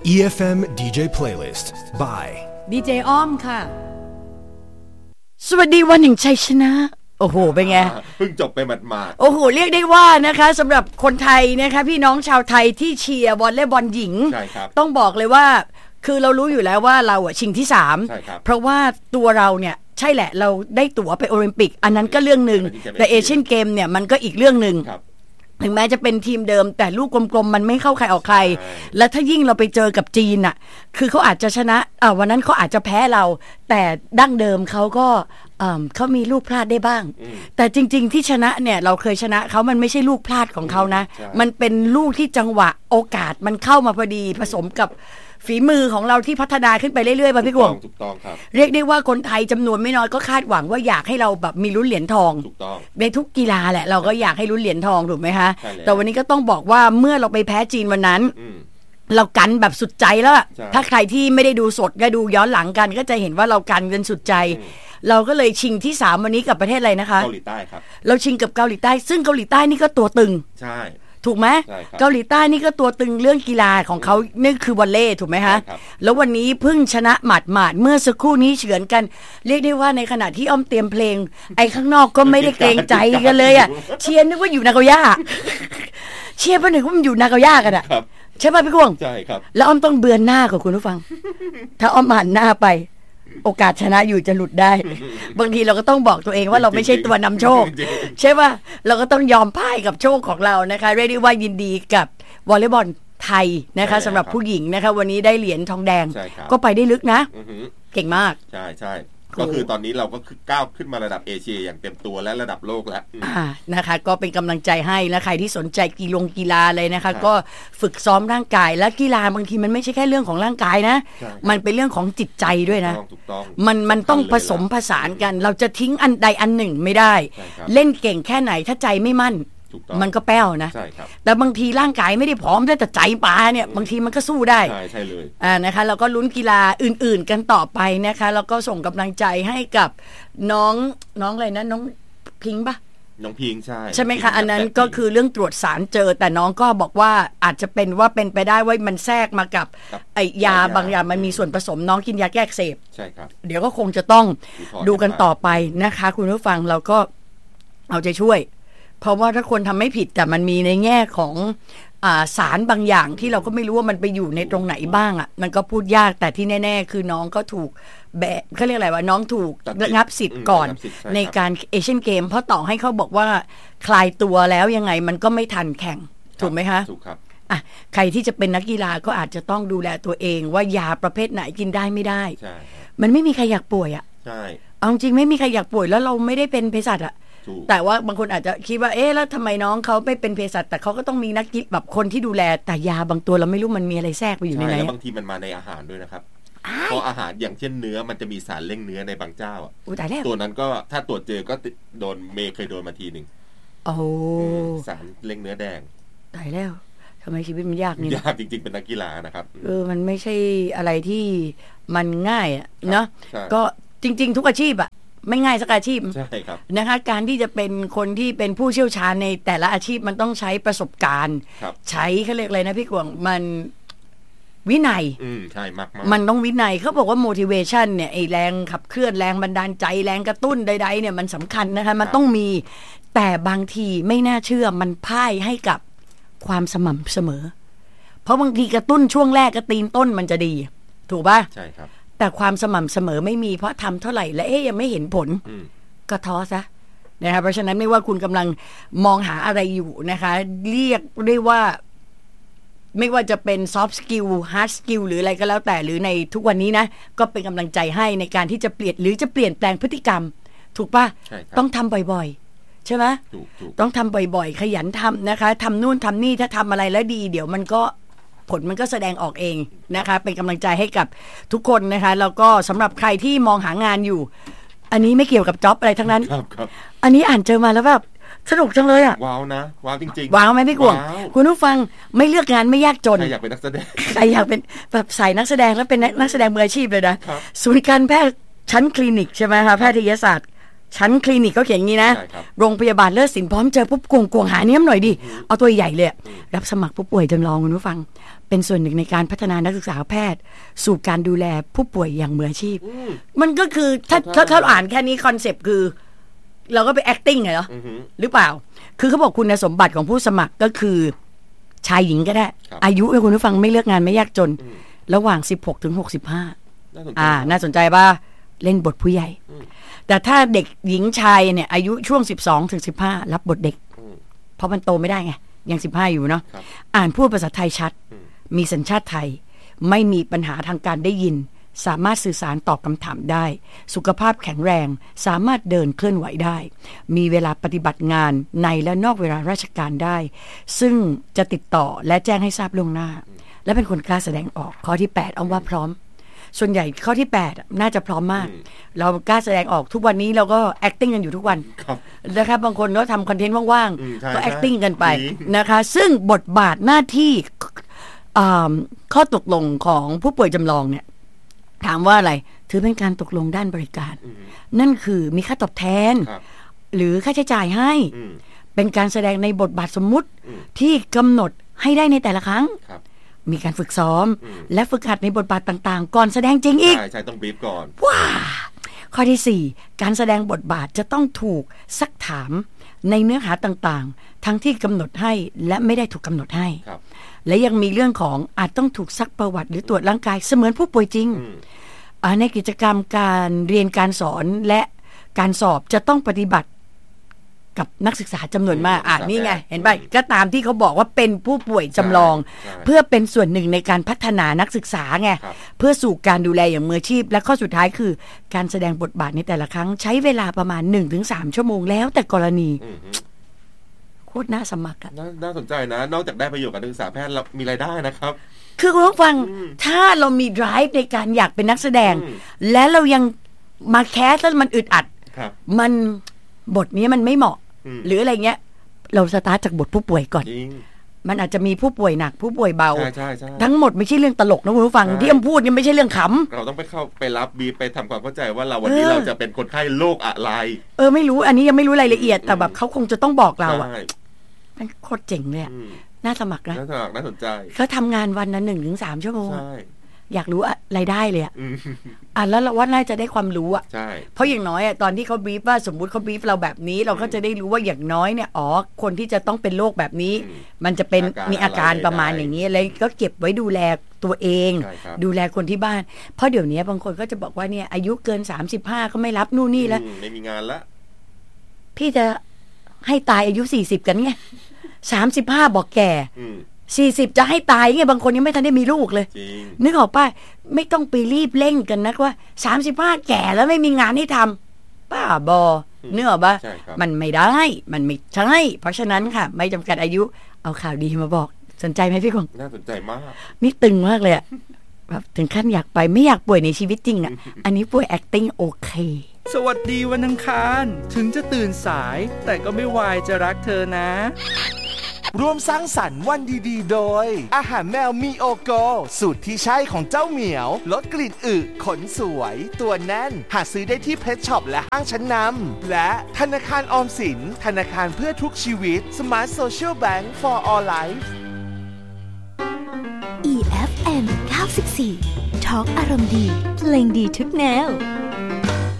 EFM DJ Playlist by ดีเจอ้อมค่ะสวัสดีวันแห่งชัยชนะโอ้โหเป็นไงเพิ่งจบไปหมาดๆโอ้โหเรียกได้ว่านะคะสำหรับคนไทยนะคะพี่น้องชาวไทยที่เชียร์วอลเลย์บอลหญิงต้องบอกเลยว่าคือเรารู้อยู่แล้วว่าเราอ่ะชิงที่3เพราะว่าตัวเราเนี่ยใช่แหละเราได้ตั๋วไปโอลิมปิกอันนั้นก็เรื่องนึงแต่เอเชียนเกมเนี่ยมันก็อีกเรื่องนึงถึงแม้จะเป็นทีมเดิมแต่ลูกกลมๆมันไม่เข้าใครออกใครและถ้ายิ่งเราไปเจอกับจีนน่ะคือเขาอาจจะชนะวันนั้นเขาอาจจะแพ้เราแต่ดั้งเดิมเขาก็เขามีลูกพลาดได้บ้างแต่จริงๆที่ชนะเนี่ยเราเคยชนะเขามันไม่ใช่ลูกพลาดของเขานะมันเป็นลูกที่จังหวะโอกาสมันเข้ามาพอดีผสมกับฝีมือของเราที่พัฒนาขึ้นไปเรื่อยๆป่ะพี่กวงถูกต้องครับเรียกได้ว่าคนไทยจำนวนไม่น้อยก็คาดหวังว่าอยากให้เราแบบมีลุ้นเหรียญทองถูกต้องในทุกกีฬาแหละเราก็อยากให้ลุ้นเหรียญทองถูกไหมคะแต่วันนี้ก็ต้องบอกว่าเมื่อเราไปแพ้จีนวันนั้นเรากันแบบสุดใจแล้วถ้าใครที่ไม่ได้ดูสดก็ดูย้อนหลังกันก็จะเห็นว่าเรากันกันสุดใจเราก็เลยชิงที่3วันนี้กับประเทศอะไรนะคะเกาหลีใต้ครับเราชิงกับเกาหลีใต้ซึ่งเกาหลีใต้นี่ก็ตัวตึงใช่ถูกไหมเกาหลีใต้นี่ก็ตัวตึงเรื่องกีฬาของเขานี่คือวอลเลย์ถูกไหมคะแล้ววันนี้เพิ่งชนะหมาดเมื่อสักครู่นี้เฉือนกันเรียกได้ว่าในขณะที่อ้อมเตรียมเพลงไอ้ข้างนอกก็ไม่ได้เกรงใจกันเลยอ่ะเชียร์นึกว่าอยู่นาโกย่าเชียร์ประหนึ่งว่ามันอยู่นาโกย่ากันอ่ะใช่ป่ะพี่กวงใช่ครับแล้วอ้อมต้องเบือนหน้ากับคุณผู้ฟังถ้าอ้อมหันหน้าไปโอกาสชนะอยู่จะหลุดได้บางทีเราก็ต้องบอกตัวเองว่าเราไม่ใช่ตัวนำโชคใช่ป่ะเราก็ต้องยอมพ่ายกับโชคของเรานะคะเรียกได้ว่ายินดีกับวอลเลย์บอลไทยนะคะสำหรับผู้หญิงนะคะวันนี้ได้เหรียญทองแดงก็ไปได้ลึกนะเก่งมากใช่ก็คือตอนนี้เราก็คือก้าวขึ้นมาระดับเอเชียอย่างเต็มตัวและระดับโลกแล้วนะคะก็เป็นกำลังใจให้และใครที่สนใจกีฬาเลยนะคะก็ฝึกซ้อมร่างกายและกีฬาบางทีมันไม่ใช่แค่เรื่องของร่างกายนะมันเป็นเรื่องของจิตใจด้วยนะมันต้องผสมผสานกันเราจะทิ้งอันใดอันหนึ่งไม่ได้เล่นเก่งแค่ไหนถ้าใจไม่มั่นมันก็แป้วนะแต่บางทีร่างกายไม่ได้พร้อมแต่ใจปลาเนี่ยบางทีมันก็สู้ได้ใช่เลยนะคะเราก็ลุ้นกีฬาอื่นๆกันต่อไปนะคะแล้วก็ส่งกำลังใจให้กับน้องอะไรนะน้องพิงค์ปะน้องพิงค์ใช่ไหมคะอันนั้นก็คือเรื่องตรวจสารเจอแต่น้องก็บอกว่าอาจจะเป็นว่าเป็นไปได้ว่ามันแทรกมากับไอยาบางอย่างมันมีส่วนผสมน้องกินยาแก้อักเสบใช่ครับเดี๋ยวก็คงจะต้องดูกันต่อไปนะคะคุณผู้ฟังเราก็เอาใจช่วยเพราะว่าถ้าคนทำไม่ผิดแต่มันมีในแง่ของสารบางอย่างที่เราก็ไม่รู้ว่ามันไปอยู่ในตรงไหนบ้างอ่ะมันก็พูดยากแต่ที่แน่ๆคือน้องก็ถูกเขาเรียกอะไรวะน้องถูกระงับสิทธิ์ก่อนในการเอเชียนเกมเพราะต่อให้เขาบอกว่าคลายตัวแล้วยังไงมันก็ไม่ทันแข่งถูกไหมคะถูกครับใครที่จะเป็นนักกีฬาก็อาจจะต้องดูแลตัวเองว่ายาประเภทไหนกินได้ไม่ได้มันไม่มีใครอยากป่วยอ่ะใช่เอาจริงไม่มีใครอยากป่วยแล้วเราไม่ได้เป็นเภสัชอ่ะแต่ว่าบางคนอาจจะคิดว่าแล้วทำไมน้องเขาไม่เป็นเภสัชแต่เขาก็ต้องมีนักกีฬาแบบคนที่ดูแลแต่ยาบางตัวเราไม่รู้มันมีอะไรแทรกไปอยู่ในไหนแล้วบางทีมันมาในอาหารด้วยนะครับเพราะอาหารอย่างเช่นเนื้อมันจะมีสารเร่งเนื้อในบางเจ้าอ่ะตัวนั้นก็ถ้าตรวจเจอก็โดนเคยโดนมาทีนึงสารเร่งเนื้อแดงตายแล้วทำไมชีวิตมันยากนี่ยากจริงๆเป็นนักกีฬานะครับมันไม่ใช่อะไรที่มันง่ายอ่ะเนาะก็จริงๆทุกอาชีพอ่ะไม่ง่ายสักอาชีพใช่ครับนะคะการที่จะเป็นคนที่เป็นผู้เชี่ยวชาญในแต่ละอาชีพมันต้องใช้ประสบการณ์ใช้เขาเรียกอะไรนะพี่กวงมันวินัยใช่มากมันต้องวินัยเขาบอกว่า motivation เนี่ยไอแรงขับเคลื่อนแรงบันดาลใจแรงกระตุ้นใดๆเนี่ยมันสำคัญนะคะมันต้องมีแต่บางทีไม่น่าเชื่อมันพ่ายให้กับความสม่ำเสมอเพราะบางทีกระตุ้นช่วงแรกกระตีนต้นมันจะดีถูกป่ะใช่ครับแต่ความสม่ำเสมอไม่มีเพราะทำเท่าไหร่และยังไม่เห็นผลก็ท้อซะนะคะเพราะฉะนั้นไม่ว่าคุณกำลังมองหาอะไรอยู่นะคะเรียกได้ว่าไม่ว่าจะเป็น soft skill hard skill หรืออะไรก็แล้วแต่หรือในทุกวันนี้นะก็เป็นกำลังใจให้ในการที่จะเปลี่ยนหรือจะเปลี่ยนแปลงพฤติกรรมถูกป่ะต้องทำบ่อยๆใช่ไหมต้องทำบ่อยๆขยันทำนะคะทำนู่นทำนี่ถ้าทำอะไรแล้วดีเดี๋ยวมันก็ผลมันก็แสดงออกเองนะคะเป็นกำลังใจให้กับทุกคนนะคะแล้วก็สำหรับใครที่มองหางานอยู่อันนี้ไม่เกี่ยวกับจ็อบอะไรทั้งนั้นครับอันนี้อ่านเจอมาแล้วแบบสนุกจังเลยอ่ะว้าวนะว้าวจริงๆว้าวไหมพี่กวงคุณผู้ฟังไม่เลือกงานไม่ยากจนใครอยากเป็นนักแสดงใครอยากเป็นแบบใส่นักแสดงแล้วเป็นนักแสดงมืออาชีพเลยนะศูนย์การแพทย์ชั้นคลินิกใช่ไหมคะแพทยศาสตร์ชั้นคลินิกก็เขียนอย่างนี้นะโรงพยาบาลเลิศศิลป์พร้อมเจอปุ๊บกวงหาเนี้ยหน่อยดิเอาตัวใหญ่เลยรับสมัครผู้ป่วยจำลองคุณผู้ฟังเป็นส่วนหนึ่งในการพัฒนานักศึกษาแพทย์สู่การดูแลผู้ป่วยอย่างมืออาชีพมันก็คือถ้าอ่านแค่นี้คอนเซปต์คือเราก็ไป acting เหรอหรือเปล่าคือเขาบอกคุณสมบัติของผู้สมัครก็คือชายหญิงก็ได้อายุคุณผู้ฟังไม่เลือกงานไม่ยากจนระหว่าง16ถึง65น่าสนใจป่ะเล่นบทผู้ใหญ่แต่ถ้าเด็กหญิงชายเนี่ยอายุช่วง12ถึง15รับบทเด็กเพราะมันโตไม่ได้ไงยัง15อยู่เนาะอ่านพูดภาษาไทยชัดมีสัญชาติไทยไม่มีปัญหาทางการได้ยินสามารถสื่อสารตอบคำถามได้สุขภาพแข็งแรงสามารถเดินเคลื่อนไหวได้มีเวลาปฏิบัติงานในและนอกเวลาราชการได้ซึ่งจะติดต่อและแจ้งให้ทราบล่วงหน้าและเป็นคนกล้าแสดงออกข้อที่8เอาว่าพร้อมส่วนใหญ่ข้อที่8น่าจะพร้อมมากเรากล้าแสดงออกทุกวันนี้เราก็ acting กันอยู่ทุกวันนะครับบางคนก็ทำคอนเทนต์ว่างๆก็ acting กันไปนะคะซึ่งบทบาทหน้าที่ข้อตกลงของผู้ป่วยจำลองเนี่ยถามว่าอะไรถือเป็นการตกลงด้านบริการนั่นคือมีค่าตอบแทนหรือค่าใช้จ่ายให้เป็นการแสดงในบทบาทสมมุติที่กำหนดให้ได้ในแต่ละครั้งมีการฝึกซ้อมและฝึกหัดในบทบาทต่างๆก่อนแสดงจริงอีกใช่ต้องบรีฟก่อนว้าข้อที่4การแสดงบทบาทจะต้องถูกซักถามในเนื้อหาต่างๆทั้งที่กำหนดให้และไม่ได้ถูกกำหนดให้และยังมีเรื่องของอาจต้องถูกซักประวัติหรือตรวจร่างกายเสมือนผู้ป่วยจริงในกิจกรรมการเรียนการสอนและการสอบจะต้องปฏิบัติกับนักศึกษาจำนวนมากนี่ไงเห็นป่ะก็ตามที่เขาบอกว่าเป็นผู้ป่วยจำลองเพื่อเป็นส่วนหนึ่งในการพัฒนานักศึกษาไงเพื่อสู่การดูแลอย่างมืออาชีพและข้อสุดท้ายคือการแสดงบทบาทในแต่ละครั้งใช้เวลาประมาณ 1-3 ชั่วโมงแล้วแต่กรณีโคตรน่าสมัครน่าสนใจนะนอกจากได้ประโยชน์กับนักศึกษาแพทย์เรามีรายได้นะครับคือคุณผู้ฟังถ้าเรามี drive ในการอยากเป็นนักแสดงและเรายังมาแคสแล้วมันอึดอัดมันบทนี้มันไม่เหมาะหรืออะไรเงี้ยเราสตาร์ทจากบทผู้ป่วยก่อนมันอาจจะมีผู้ป่วยหนักผู้ป่วยเบาทั้งหมดไม่ใช่เรื่องตลกนะคุณผู้ฟังที่พูดนี่ไม่ใช่เรื่องขำเราต้องไปรับบีไปทำความเข้าใจว่าเราวันนี้เราจะเป็นคนไข้โรคอะไรไม่รู้อันนี้ยังไม่รู้รายละเอียดแต่แบบเขาคงจะต้องบอกเราอ่ะมันโคตรเจ๋งเลยน่าสมัครนะน่าสนใจเขาทำงานวันละ 1-3 ชั่วโมงอยากรู้รายได้เลยแล้วเราว่าน่าจะได้ความรู้เพราะอย่างน้อยตอนที่เขาบรีฟว่าสมมุติเขาบรีฟเราแบบนี้เราก็จะได้รู้ว่าอย่างน้อยเนี่ยคนที่จะต้องเป็นโรคแบบนี้มันจะเป็นมีอาการประมาณอย่างนี้แล้วก็เก็บไว้ดูแลตัวเองดูแลคนที่บ้านเพราะเดี๋ยวนี้บางคนก็จะบอกว่าเนี่ยอายุเกิน35ก็ไม่รับนู่นนี่แล้วไม่มีงานละพี่จะให้ตายอายุ40กันไง35บอกแก่40จะให้ตายไงบางคนยังไม่ทันได้มีลูกเลยนึกออกป่ะไม่ต้องไปรีบเร่งกันนะว่า35แก่แล้วไม่มีงานให้ทำป้าบอเนื้อป่ะมันไม่ได้มันไม่ใช่เพราะฉะนั้นค่ะไม่จำกัดอายุเอาข่าวดีมาบอกสนใจไหมพี่คงน่าสนใจมากนี่ตึงมากเลยอะแบบถึงขั้นอยากไปไม่อยากป่วยในชีวิตจริงอะอันนี้ป่วย acting โอเคสวัสดีวันอังคารถึงจะตื่นสายแต่ก็ไม่วายจะรักเธอนะร่วมสร้างสรรค์วันดีๆโดยอาหารแมวมีโอโกสูตรที่ใช่ของเจ้าเหมียวลดกลิ่นอึขนสวยตัวแน่นหาซื้อได้ที่เพชรช็อปและห้างชั้นนำและธนาคารออมสินธนาคารเพื่อทุกชีวิต Smart Social Bank for All Life EFM 94 Talk อารมณ์ดีเพลงดีทุกแนว